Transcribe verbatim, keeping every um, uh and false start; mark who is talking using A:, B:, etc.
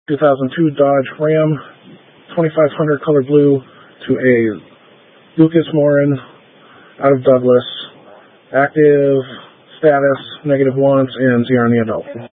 A: two thousand two Dodge Ram twenty-five hundred color blue to a Lucas Morin out of Douglas. Active status negative once and zero on the adult.